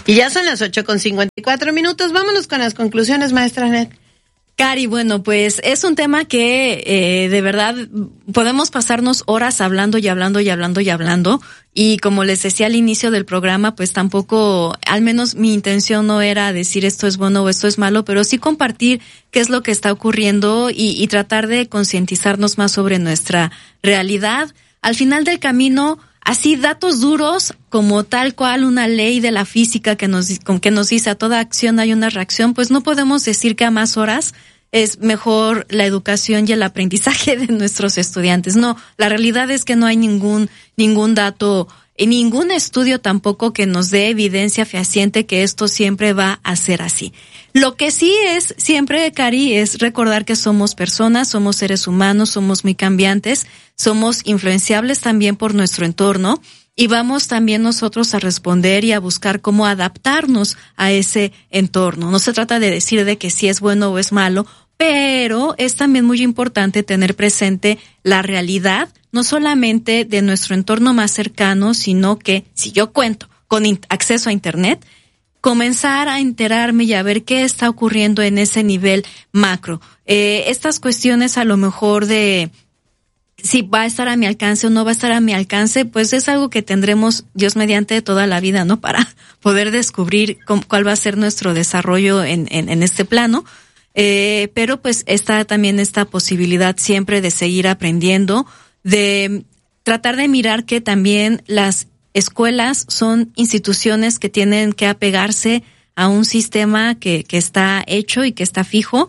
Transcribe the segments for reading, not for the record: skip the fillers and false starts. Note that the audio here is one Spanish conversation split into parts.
Y ya son las 8:54. Vámonos con las conclusiones, maestra Anet. Cari, bueno, pues es un tema que de verdad podemos pasarnos horas hablando y hablando y hablando y hablando. Y como les decía al inicio del programa, pues tampoco, al menos mi intención no era decir esto es bueno o esto es malo, pero sí compartir qué es lo que está ocurriendo y tratar de concientizarnos más sobre nuestra realidad. Al final del camino, así datos duros como tal cual una ley de la física que nos dice a toda acción hay una reacción, pues no podemos decir que a más horas es mejor la educación y el aprendizaje de nuestros estudiantes. No, la realidad es que no hay ningún dato y ningún estudio tampoco que nos dé evidencia fehaciente que esto siempre va a ser así. Lo que sí es siempre, Cari, es recordar que somos personas, somos seres humanos, somos muy cambiantes, somos influenciables también por nuestro entorno y vamos también nosotros a responder y a buscar cómo adaptarnos a ese entorno. No se trata de decir de que si es bueno o es malo, pero es también muy importante tener presente la realidad, no solamente de nuestro entorno más cercano, sino que si yo cuento con acceso a Internet, comenzar a enterarme y a ver qué está ocurriendo en ese nivel macro. Estas cuestiones a lo mejor de si va a estar a mi alcance o no va a estar a mi alcance, pues es algo que tendremos Dios mediante toda la vida, ¿no? Para poder descubrir cuál va a ser nuestro desarrollo en este plano. Pero pues está también esta posibilidad siempre de seguir aprendiendo, de tratar de mirar que también las escuelas son instituciones que tienen que apegarse a un sistema que está hecho y que está fijo,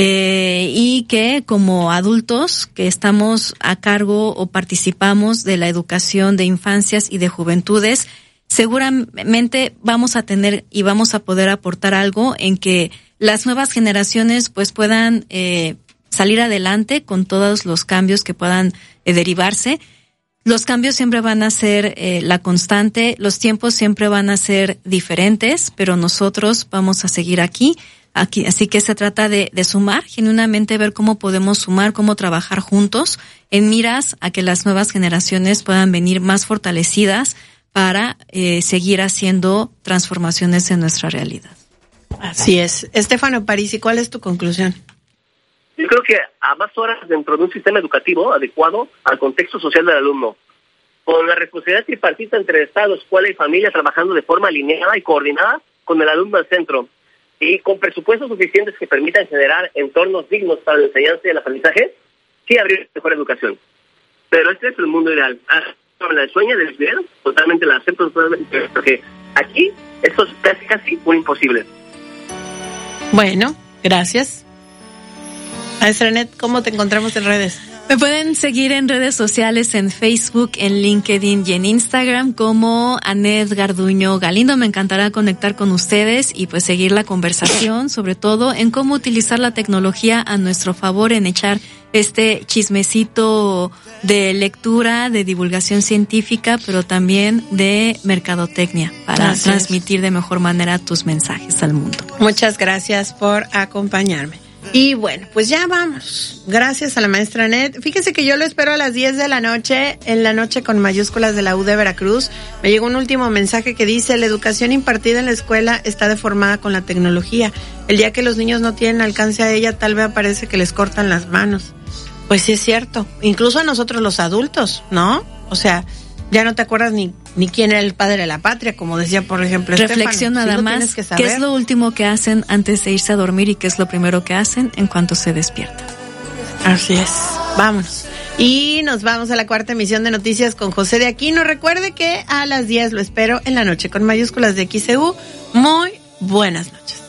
y que como adultos que estamos a cargo o participamos de la educación de infancias y de juventudes, seguramente vamos a tener y vamos a poder aportar algo en que las nuevas generaciones pues puedan salir adelante con todos los cambios que puedan derivarse. Los cambios siempre van a ser la constante, los tiempos siempre van a ser diferentes, pero nosotros vamos a seguir aquí. Así que se trata de sumar, genuinamente ver cómo podemos sumar, cómo trabajar juntos en miras a que las nuevas generaciones puedan venir más fortalecidas para seguir haciendo transformaciones en nuestra realidad. Así es. Estefano Parisi, ¿cuál es tu conclusión? Yo creo que a más horas dentro de un sistema educativo adecuado al contexto social del alumno, con la responsabilidad tripartita entre Estado, escuela y familia trabajando de forma alineada y coordinada con el alumno al centro, y con presupuestos suficientes que permitan generar entornos dignos para la enseñanza y el aprendizaje, sí habría mejor educación. Pero este es el mundo ideal. La sueña del estudiante, totalmente la acepto, porque aquí esto es casi un imposible. Bueno, gracias. Maestra Anet, ¿cómo te encontramos en redes? Me pueden seguir en redes sociales, en Facebook, en LinkedIn y en Instagram como Anet Garduño Galindo. Me encantará conectar con ustedes y pues seguir la conversación, sobre todo en cómo utilizar la tecnología a nuestro favor, en echar este chismecito de lectura, de divulgación científica, pero también de mercadotecnia para transmitir de mejor manera tus mensajes al mundo. Muchas gracias por acompañarme. Y bueno, pues ya vamos. Gracias a la maestra Anet. Fíjese que yo lo espero a las 10 de la noche, en la noche con mayúsculas de la U de Veracruz. Me llegó un último mensaje que dice: la educación impartida en la escuela está deformada con la tecnología. El día que los niños no tienen alcance a ella, tal vez parece que les cortan las manos. Pues sí es cierto. Incluso a nosotros los adultos, ¿no? O sea, ya no te acuerdas ni quién era el padre de la patria, como decía, por ejemplo, Reflexiona nada más, ¿qué es lo último que hacen antes de irse a dormir y qué es lo primero que hacen en cuanto se despiertan? Así es. Vámonos. Y nos vamos a la cuarta emisión de Noticias con José de Aquino. Recuerde que a las 10 lo espero en la noche con mayúsculas de XEU. Muy buenas noches.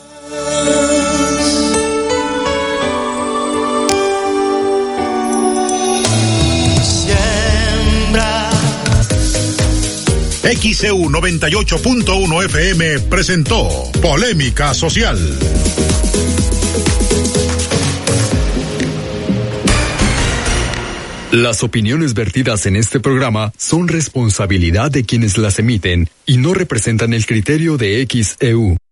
XEU 98.1 FM presentó Polémica Social. Las opiniones vertidas en este programa son responsabilidad de quienes las emiten y no representan el criterio de XEU.